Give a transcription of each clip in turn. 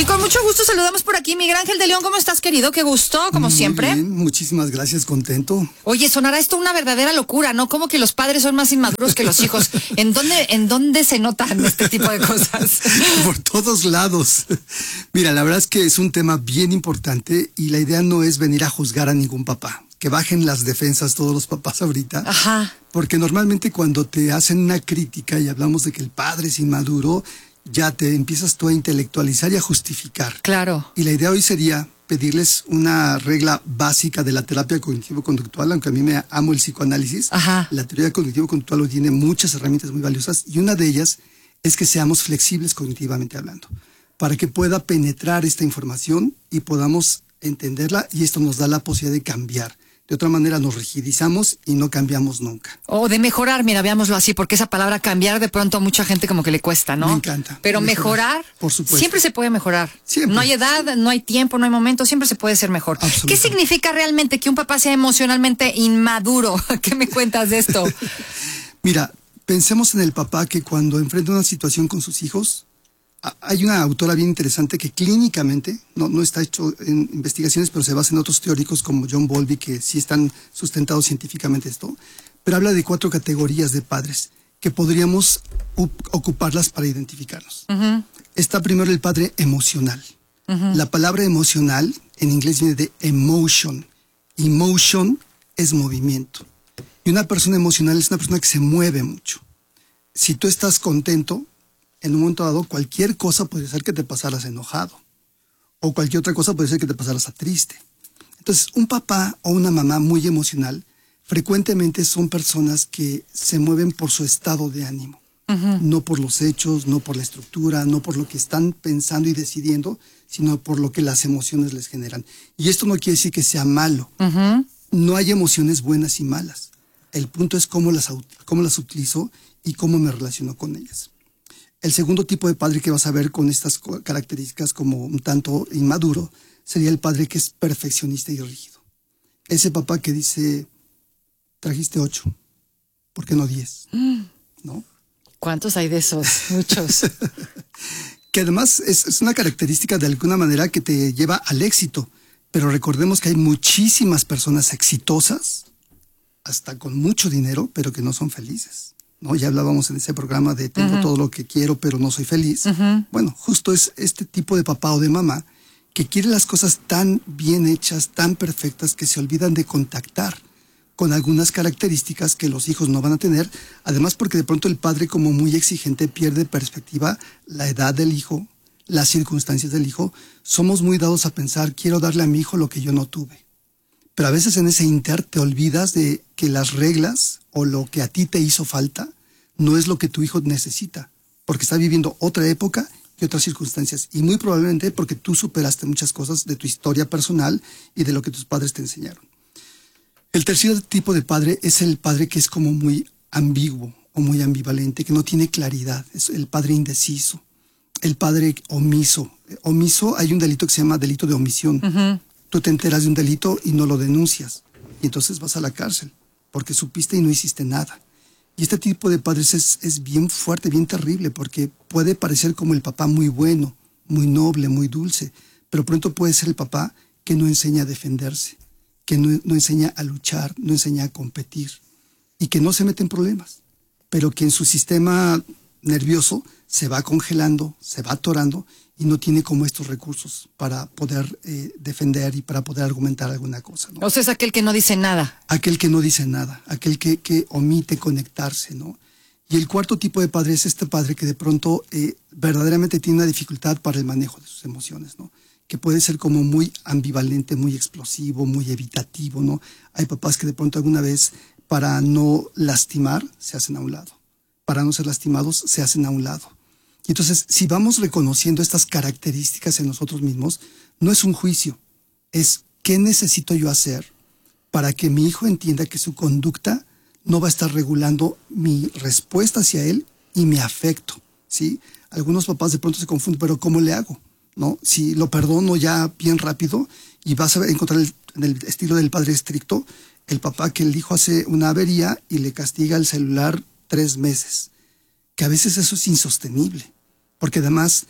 Y con mucho gusto saludamos por aquí Miguel Ángel de León. ¿Cómo estás, querido? Qué gusto, como Muy siempre. Bien, muchísimas gracias, contento. Oye, sonará esto una verdadera locura, ¿no? Como que los padres son más inmaduros que los hijos. ¿En dónde se notan este tipo de cosas? Por todos lados. Mira, la verdad es que es un tema bien importante y la idea no es venir a juzgar a ningún papá. Que bajen las defensas todos los papás ahorita. Ajá. Porque normalmente cuando te hacen una crítica y hablamos de que el padre es inmaduro, ya te empiezas tú a intelectualizar y a justificar. Claro. Y la idea hoy sería pedirles una regla básica de la terapia cognitivo-conductual, aunque a mí me amo el psicoanálisis. Ajá. La teoría cognitivo-conductual tiene muchas herramientas muy valiosas y una de ellas es que seamos flexibles cognitivamente hablando, para que pueda penetrar esta información y podamos entenderla, y esto nos da la posibilidad de cambiar. De otra manera nos rigidizamos y no cambiamos nunca. O de mejorar, mira, veámoslo así, porque esa palabra cambiar de pronto a mucha gente como que le cuesta, ¿no? Me encanta. Pero mejorar, por supuesto. Siempre se puede mejorar. Siempre. No hay edad, no hay tiempo, no hay momento, siempre se puede ser mejor. ¿Qué significa realmente que un papá sea emocionalmente inmaduro? ¿Qué me cuentas de esto? Mira, pensemos en el papá que cuando enfrenta una situación con sus hijos, hay una autora bien interesante que clínicamente, no está hecho en investigaciones, pero se basa en otros teóricos como John Bowlby, que sí están sustentados científicamente esto, pero habla de 4 categorías de padres que podríamos ocuparlas para identificarnos. Está primero el padre emocional. La palabra emocional en inglés viene de emotion. Emotion es movimiento. Y una persona emocional es una persona que se mueve mucho. Si tú estás contento, en un momento dado, cualquier cosa puede ser que te pasaras enojado. O cualquier otra cosa puede ser que te pasaras triste. Entonces, un papá o una mamá muy emocional, frecuentemente son personas que se mueven por su estado de ánimo. No por los hechos, no por la estructura, no por lo que están pensando y decidiendo, sino por lo que las emociones les generan. Y esto no quiere decir que sea malo. No hay emociones buenas y malas. El punto es cómo las utilizo y cómo me relaciono con ellas. El segundo tipo de padre que vas a ver con estas características como un tanto inmaduro sería el padre que es perfeccionista y rígido. Ese papá que dice, trajiste 8, ¿por qué no 10? ¿No? ¿Cuántos hay de esos? Muchos. Que además es una característica de alguna manera que te lleva al éxito. Pero recordemos que hay muchísimas personas exitosas, hasta con mucho dinero, pero que no son felices. ¿No? Ya hablábamos en ese programa de tengo todo lo que quiero, pero no soy feliz. Bueno, justo es este tipo de papá o de mamá que quiere las cosas tan bien hechas, tan perfectas, que se olvidan de contactar con algunas características que los hijos no van a tener. Además, porque de pronto el padre, como muy exigente, pierde perspectiva la edad del hijo, las circunstancias del hijo. Somos muy dados a pensar, quiero darle a mi hijo lo que yo no tuve. Pero a veces en ese inter te olvidas de que las reglas o lo que a ti te hizo falta no es lo que tu hijo necesita, porque está viviendo otra época y otras circunstancias, y muy probablemente porque tú superaste muchas cosas de tu historia personal y de lo que tus padres te enseñaron. El tercer tipo de padre es el padre que es como muy ambiguo o muy ambivalente, que no tiene claridad, es el padre indeciso, el padre omiso. Omiso, hay un delito que se llama delito de omisión. Tú te enteras de un delito y no lo denuncias, y entonces vas a la cárcel, porque supiste y no hiciste nada. Y este tipo de padres es bien fuerte, bien terrible, porque puede parecer como el papá muy bueno, muy noble, muy dulce, pero pronto puede ser el papá que no enseña a defenderse, que no enseña a luchar, no enseña a competir, y que no se mete en problemas, pero que en su sistema nervioso se va congelando, se va atorando, y no tiene como estos recursos para poder defender y para poder argumentar alguna cosa, ¿no? O sea, es aquel que no dice nada. Aquel que no dice nada, aquel que omite conectarse, ¿no? Y el cuarto tipo de padre es este padre que de pronto verdaderamente tiene una dificultad para el manejo de sus emociones, ¿no? Que puede ser como muy ambivalente, muy explosivo, muy evitativo, ¿no? Hay papás que de pronto alguna vez, para no lastimar, se hacen a un lado. Para no ser lastimados, se hacen a un lado. Y entonces, si vamos reconociendo estas características en nosotros mismos, no es un juicio, es ¿qué necesito yo hacer para que mi hijo entienda que su conducta no va a estar regulando mi respuesta hacia él y mi afecto? ¿Sí? Algunos papás de pronto se confunden, pero ¿cómo le hago? ¿No? Si lo perdono ya bien rápido y vas a encontrar en el estilo del padre estricto, el papá que el hijo hace una avería y le castiga el celular 3 meses, que a veces eso es insostenible. Porque además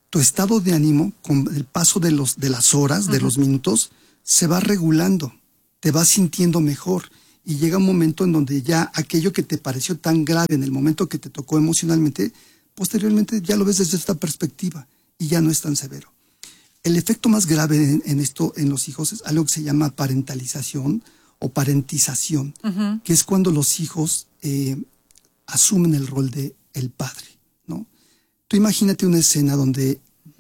tu estado de ánimo, con el paso de las horas, de los minutos, se va regulando, te vas sintiendo mejor. Y llega un momento en donde ya aquello que te pareció tan grave en el momento que te tocó emocionalmente, posteriormente ya lo ves desde esta perspectiva y ya no es tan severo. El efecto más grave en esto, en los hijos, es algo que se llama parentalización o parentización, que es cuando los hijos asumen el rol de el padre, ¿no? Tú imagínate una escena donde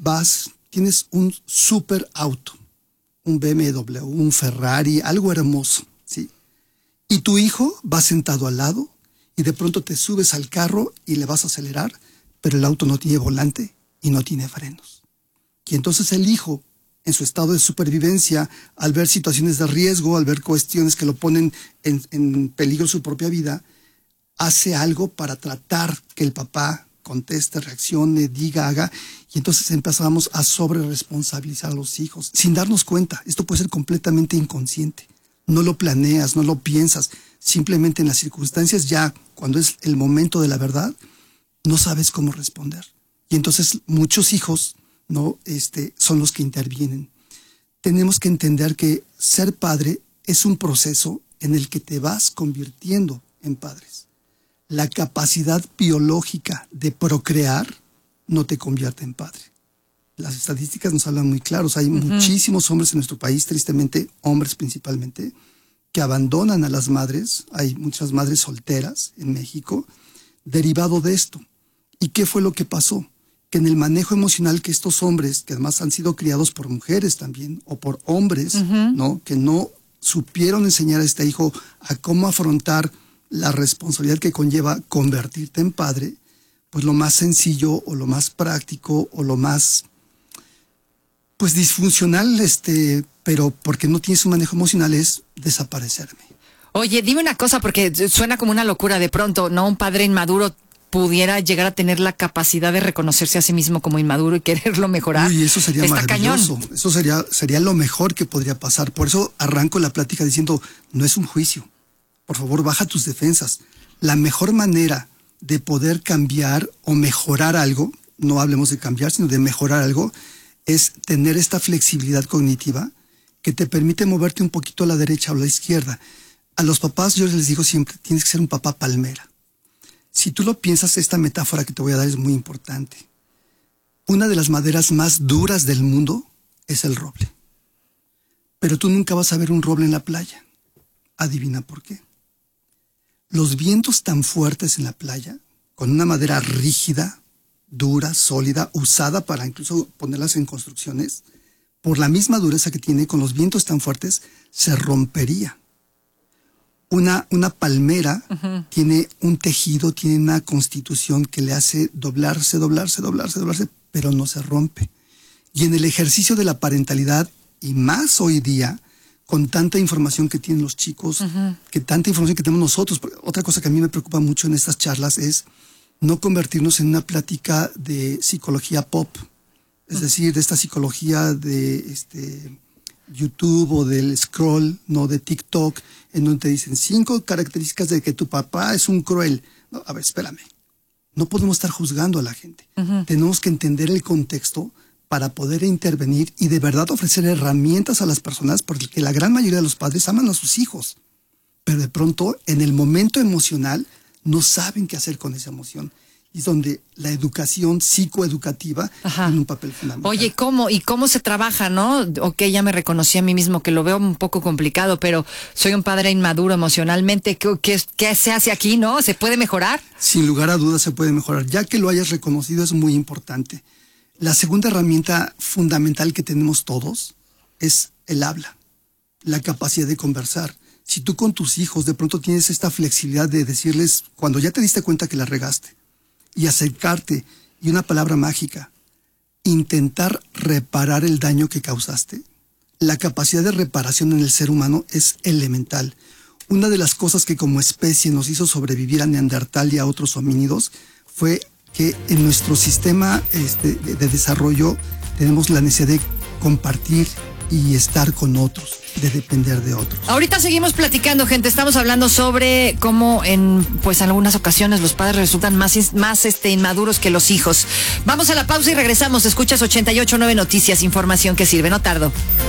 tienes un super auto, un BMW, un Ferrari, algo hermoso, ¿sí? Y tu hijo va sentado al lado y de pronto te subes al carro y le vas a acelerar, pero el auto no tiene volante y no tiene frenos. Y entonces el hijo, en su estado de supervivencia, al ver situaciones de riesgo, al ver cuestiones que lo ponen en peligro su propia vida, hace algo para tratar que el papá conteste, reaccione, diga, haga, y entonces empezamos a sobreresponsabilizar a los hijos, sin darnos cuenta. Esto puede ser completamente inconsciente. No lo planeas, no lo piensas, simplemente en las circunstancias ya, cuando es el momento de la verdad, no sabes cómo responder. Y entonces muchos hijos, ¿no? Son los que intervienen. Tenemos que entender que ser padre es un proceso en el que te vas convirtiendo en padres. La capacidad biológica de procrear no te convierte en padre. Las estadísticas nos hablan muy claros. Hay muchísimos hombres en nuestro país, tristemente, hombres principalmente, que abandonan a las madres. Hay muchas madres solteras en México, derivado de esto. ¿Y qué fue lo que pasó? Que en el manejo emocional que estos hombres, que además han sido criados por mujeres también, o por hombres, ¿no? Que no supieron enseñar a este hijo a cómo afrontar la responsabilidad que conlleva convertirte en padre, pues lo más sencillo o lo más práctico o lo más pues disfuncional, pero porque no tienes un manejo emocional, es desaparecerme. Oye, dime una cosa, porque suena como una locura de pronto, ¿no? Un padre inmaduro pudiera llegar a tener la capacidad de reconocerse a sí mismo como inmaduro y quererlo mejorar. Uy, eso sería Está maravilloso. cañón. Eso sería lo mejor que podría pasar. Por eso arranco la plática diciendo, no es un juicio. Por favor, baja tus defensas. La mejor manera de poder cambiar o mejorar algo, no hablemos de cambiar, sino de mejorar algo, es tener esta flexibilidad cognitiva que te permite moverte un poquito a la derecha o a la izquierda. A los papás yo les digo siempre, tienes que ser un papá palmera. Si tú lo piensas, esta metáfora que te voy a dar es muy importante. Una de las maderas más duras del mundo es el roble. Pero tú nunca vas a ver un roble en la playa. Adivina por qué. Los vientos tan fuertes en la playa, con una madera rígida, dura, sólida, usada para incluso ponerlas en construcciones, por la misma dureza que tiene, con los vientos tan fuertes, se rompería. Una palmera tiene un tejido, tiene una constitución que le hace doblarse, pero no se rompe. Y en el ejercicio de la parentalidad, y más hoy día, con tanta información que tienen los chicos, que tanta información que tenemos nosotros. Otra cosa que a mí me preocupa mucho en estas charlas es no convertirnos en una plática de psicología pop, es decir, de esta psicología de YouTube o del scroll, no de TikTok, en donde te dicen 5 características de que tu papá es un cruel. No, a ver, espérame. No podemos estar juzgando a la gente. Tenemos que entender el contexto para poder intervenir y de verdad ofrecer herramientas a las personas, porque la gran mayoría de los padres aman a sus hijos, pero de pronto en el momento emocional no saben qué hacer con esa emoción. Y es donde la educación psicoeducativa tiene un papel fundamental. Oye, ¿cómo se trabaja, no? Ok, ya me reconocí a mí mismo, que lo veo un poco complicado, pero soy un padre inmaduro emocionalmente. ¿Qué se hace aquí, no? ¿Se puede mejorar? Sin lugar a dudas se puede mejorar. Ya que lo hayas reconocido es muy importante. La segunda herramienta fundamental que tenemos todos es el habla, la capacidad de conversar. Si tú con tus hijos de pronto tienes esta flexibilidad de decirles, cuando ya te diste cuenta que la regaste, y acercarte, y una palabra mágica, intentar reparar el daño que causaste. La capacidad de reparación en el ser humano es elemental. Una de las cosas que como especie nos hizo sobrevivir a Neandertal y a otros homínidos fue que en nuestro sistema de desarrollo tenemos la necesidad de compartir, y estar con otros, de depender de otros. Ahorita seguimos platicando, gente. Estamos hablando sobre cómo en algunas ocasiones los padres resultan más inmaduros que los hijos. Vamos a la pausa y regresamos. Escuchas 88.9 Noticias, información que sirve. No tardo.